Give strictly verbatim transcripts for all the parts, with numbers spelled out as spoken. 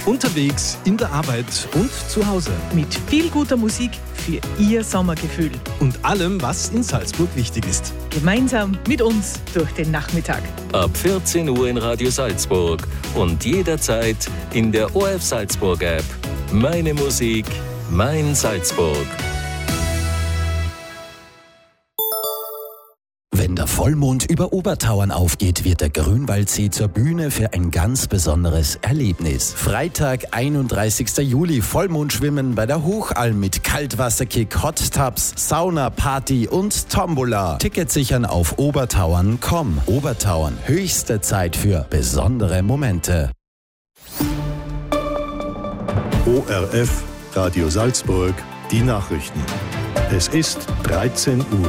Unterwegs, in der Arbeit und zu Hause. Mit viel guter Musik für Ihr Sommergefühl. Und allem, was in Salzburg wichtig ist. Gemeinsam mit uns durch den Nachmittag. Ab vierzehn Uhr in Radio Salzburg und jederzeit in der O R F Salzburg App. Meine Musik, mein Salzburg. Wenn der Vollmond über Obertauern aufgeht, wird der Grünwaldsee zur Bühne für ein ganz besonderes Erlebnis. Freitag, einunddreißigsten Juli, Vollmondschwimmen bei der Hochalm mit Kaltwasserkick, Hot Tubs, Sauna, Party und Tombola. Tickets sichern auf obertauern punkt com. Obertauern, höchste Zeit für besondere Momente. O R F, Radio Salzburg, die Nachrichten. Es ist dreizehn Uhr.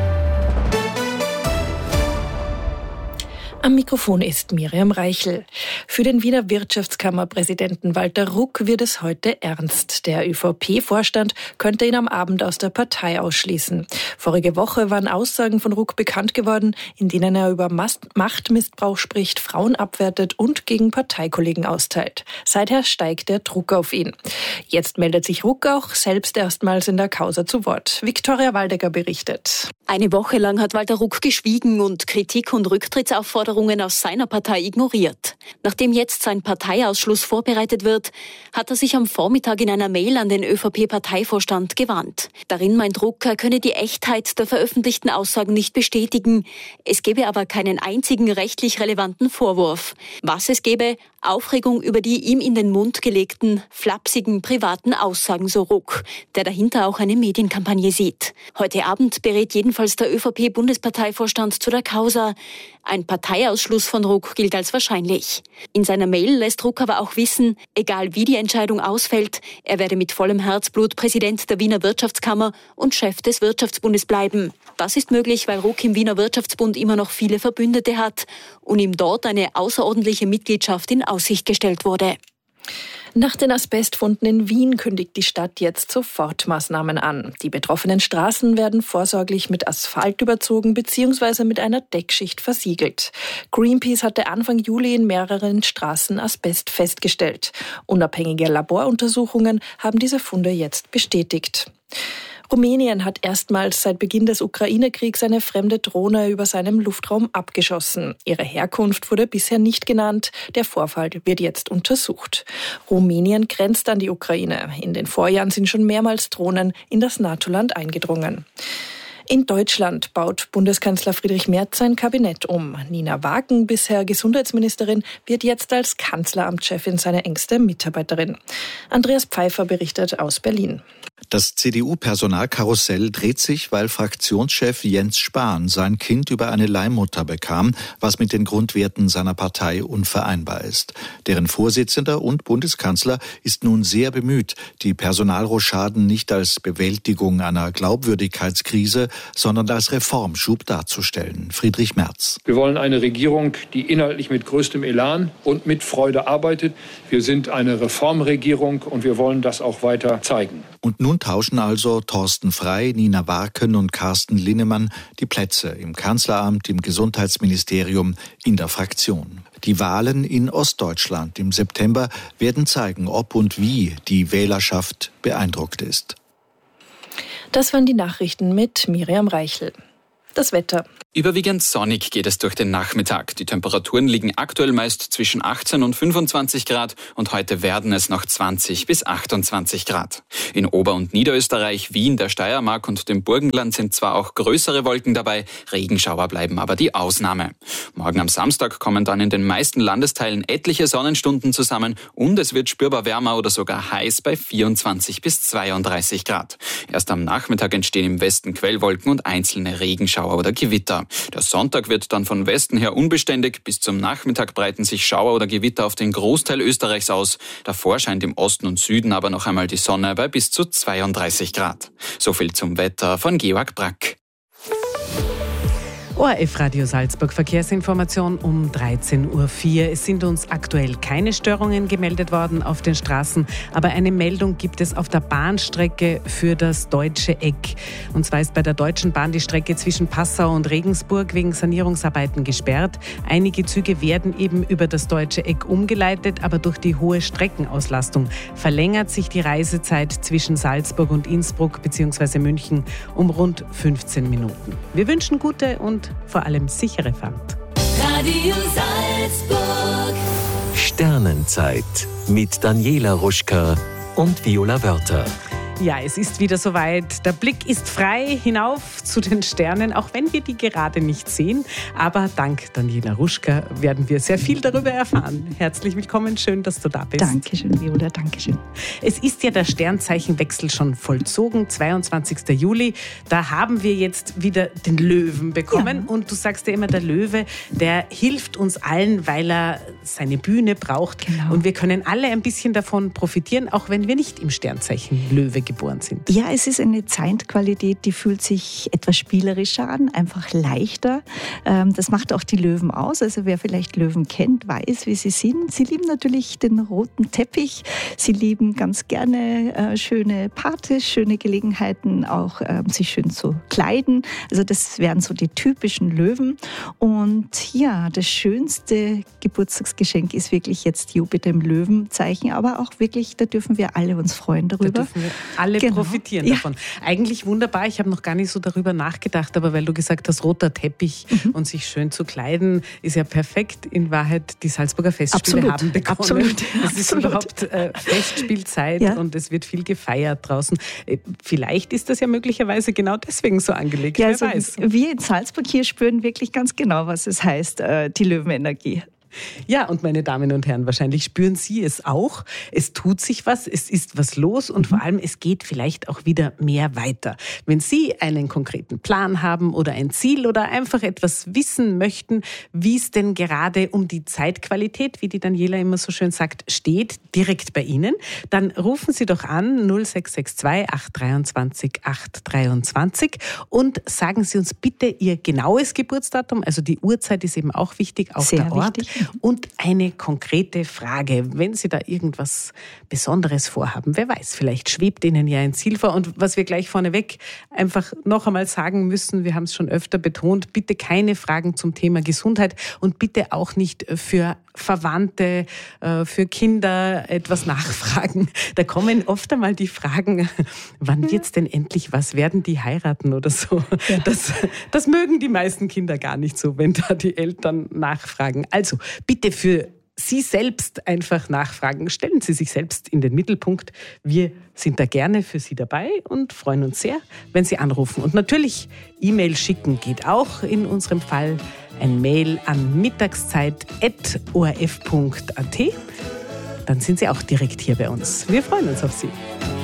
Am Mikrofon ist Miriam Reichel. Für den Wiener Wirtschaftskammerpräsidenten Walter Ruck wird es heute ernst. Der ÖVP-Vorstand könnte ihn am Abend aus der Partei ausschließen. Vorige Woche waren Aussagen von Ruck bekannt geworden, in denen er über Machtmissbrauch spricht, Frauen abwertet und gegen Parteikollegen austeilt. Seither steigt der Druck auf ihn. Jetzt meldet sich Ruck auch selbst erstmals in der Causa zu Wort. Viktoria Waldecker berichtet. Eine Woche lang hat Walter Ruck geschwiegen und Kritik und Rücktrittsaufforderungen aus seiner Partei ignoriert. Nachdem jetzt sein Parteiausschluss vorbereitet wird, hat er sich am Vormittag in einer Mail an den ÖVP-Parteivorstand gewandt. Darin meint Ruck, er könne die Echtheit der veröffentlichten Aussagen nicht bestätigen. Es gebe aber keinen einzigen rechtlich relevanten Vorwurf. Was es gebe, Aufregung über die ihm in den Mund gelegten, flapsigen, privaten Aussagen, so Ruck, der dahinter auch eine Medienkampagne sieht. Heute Abend berät jedenfalls der ÖVP-Bundesparteivorstand zu der Causa. Ein Parteiausschluss von Ruck gilt als wahrscheinlich. In seiner Mail lässt Ruck aber auch wissen, egal wie die Entscheidung ausfällt, er werde mit vollem Herzblut Präsident der Wiener Wirtschaftskammer und Chef des Wirtschaftsbundes bleiben. Das ist möglich, weil Ruck im Wiener Wirtschaftsbund immer noch viele Verbündete hat und ihm dort eine außerordentliche Mitgliedschaft in Aussicht gestellt wurde. Nach den Asbestfunden in Wien kündigt die Stadt jetzt Sofortmaßnahmen an. Die betroffenen Straßen werden vorsorglich mit Asphalt überzogen bzw. mit einer Deckschicht versiegelt. Greenpeace hatte Anfang Juli in mehreren Straßen Asbest festgestellt. Unabhängige Laboruntersuchungen haben diese Funde jetzt bestätigt. Rumänien hat erstmals seit Beginn des Ukraine-Kriegs eine fremde Drohne über seinem Luftraum abgeschossen. Ihre Herkunft wurde bisher nicht genannt. Der Vorfall wird jetzt untersucht. Rumänien grenzt an die Ukraine. In den Vorjahren sind schon mehrmals Drohnen in das NATO-Land eingedrungen. In Deutschland baut Bundeskanzler Friedrich Merz sein Kabinett um. Nina Wagen, bisher Gesundheitsministerin, wird jetzt als Kanzleramtschefin seine engste Mitarbeiterin. Andreas Pfeiffer berichtet aus Berlin. Das C D U-Personalkarussell dreht sich, weil Fraktionschef Jens Spahn sein Kind über eine Leihmutter bekam, was mit den Grundwerten seiner Partei unvereinbar ist. Deren Vorsitzender und Bundeskanzler ist nun sehr bemüht, die Personalrochaden nicht als Bewältigung einer Glaubwürdigkeitskrise, sondern als Reformschub darzustellen. Friedrich Merz. Wir wollen eine Regierung, die inhaltlich mit größtem Elan und mit Freude arbeitet. Wir sind eine Reformregierung und wir wollen das auch weiter zeigen. Und nun tauschen also Thorsten Frey, Nina Warken und Carsten Linnemann die Plätze im Kanzleramt, im Gesundheitsministerium, in der Fraktion. Die Wahlen in Ostdeutschland im September werden zeigen, ob und wie die Wählerschaft beeindruckt ist. Das waren die Nachrichten mit Miriam Reichel. Das Wetter. Überwiegend sonnig geht es durch den Nachmittag. Die Temperaturen liegen aktuell meist zwischen achtzehn und fünfundzwanzig Grad und heute werden es noch zwanzig bis achtundzwanzig Grad. In Ober- und Niederösterreich, Wien, der Steiermark und dem Burgenland sind zwar auch größere Wolken dabei, Regenschauer bleiben aber die Ausnahme. Morgen am Samstag kommen dann in den meisten Landesteilen etliche Sonnenstunden zusammen und es wird spürbar wärmer oder sogar heiß bei vierundzwanzig bis zweiunddreißig Grad. Erst am Nachmittag entstehen im Westen Quellwolken und einzelne Regenschauer oder Gewitter. Der Sonntag wird dann von Westen her unbeständig. Bis zum Nachmittag breiten sich Schauer oder Gewitter auf den Großteil Österreichs aus. Davor scheint im Osten und Süden aber noch einmal die Sonne bei bis zu zweiunddreißig Grad. So viel zum Wetter von Georg Brack. O R F Radio Salzburg, Verkehrsinformation um dreizehn Uhr vier. Es sind uns aktuell keine Störungen gemeldet worden auf den Straßen, aber eine Meldung gibt es auf der Bahnstrecke für das Deutsche Eck. Und zwar ist bei der Deutschen Bahn die Strecke zwischen Passau und Regensburg wegen Sanierungsarbeiten gesperrt. Einige Züge werden eben über das Deutsche Eck umgeleitet, aber durch die hohe Streckenauslastung verlängert sich die Reisezeit zwischen Salzburg und Innsbruck bzw. München um rund fünfzehn Minuten. Wir wünschen gute und vor allem sichere Fahrt. Radio Salzburg. Sternenzeit mit Daniela Ruschka und Viola Wörter. Ja, es ist wieder soweit. Der Blick ist frei hinauf zu den Sternen, auch wenn wir die gerade nicht sehen. Aber dank Daniela Ruschka werden wir sehr viel darüber erfahren. Herzlich willkommen, schön, dass du da bist. Dankeschön, Viola, dankeschön. Es ist ja der Sternzeichenwechsel schon vollzogen, zweiundzwanzigster Juli. Da haben wir jetzt wieder den Löwen bekommen. Ja. Und du sagst ja immer, der Löwe, der hilft uns allen, weil er seine Bühne braucht. Genau. Und wir können alle ein bisschen davon profitieren, auch wenn wir nicht im Sternzeichen Löwe geboren sind. Ja, es ist eine Zeitqualität, die fühlt sich etwas spielerischer an, einfach leichter. Das macht auch die Löwen aus. Also wer vielleicht Löwen kennt, weiß, wie sie sind. Sie lieben natürlich den roten Teppich. Sie lieben ganz gerne äh, schöne Partys, schöne Gelegenheiten, auch äh, sich schön zu kleiden. Also das wären so die typischen Löwen. Und ja, das schönste Geburtstagsgeschenk ist wirklich jetzt Jupiter im Löwenzeichen. Aber auch wirklich, da dürfen wir alle uns freuen darüber. Da dürfen wir alle genau. profitieren ja. davon. Eigentlich wunderbar, ich habe noch gar nicht so darüber nachgedacht, aber weil du gesagt hast, roter Teppich mhm. und sich schön zu kleiden, ist ja perfekt. In Wahrheit, die Salzburger Festspiele Absolut. haben begonnen. Absolut. Es ist Absolut. überhaupt äh, Festspielzeit ja. und es wird viel gefeiert draußen. Äh, vielleicht ist das ja möglicherweise genau deswegen so angelegt, ja, wer also weiß. Wir in Salzburg hier spüren wirklich ganz genau, was es heißt, äh, die Löwenenergie. Ja, und meine Damen und Herren, wahrscheinlich spüren Sie es auch. Es tut sich was, es ist was los und vor allem, es geht vielleicht auch wieder mehr weiter. Wenn Sie einen konkreten Plan haben oder ein Ziel oder einfach etwas wissen möchten, wie es denn gerade um die Zeitqualität, wie die Daniela immer so schön sagt, steht, direkt bei Ihnen, dann rufen Sie doch an null sechs sechs zwei acht zwei acht acht zwei und sagen Sie uns bitte Ihr genaues Geburtsdatum, also die Uhrzeit ist eben auch wichtig, auch Sehr der Ort. Wichtig. Und eine konkrete Frage, wenn Sie da irgendwas Besonderes vorhaben. Wer weiß, vielleicht schwebt Ihnen ja ein Ziel vor. Und was wir gleich vorneweg einfach noch einmal sagen müssen, wir haben es schon öfter betont, bitte keine Fragen zum Thema Gesundheit und bitte auch nicht für Verwandte, für Kinder etwas nachfragen. Da kommen oft einmal die Fragen, wann wird's denn endlich was? Werden die heiraten oder so? Ja. Das, das mögen die meisten Kinder gar nicht so, wenn da die Eltern nachfragen. Also bitte für Sie selbst einfach nachfragen. Stellen Sie sich selbst in den Mittelpunkt. Wir sind da gerne für Sie dabei und freuen uns sehr, wenn Sie anrufen. Und natürlich E-Mail schicken geht auch in unserem Fall. Ein Mail an mittagszeit at orf punkt at. Dann sind Sie auch direkt hier bei uns. Wir freuen uns auf Sie.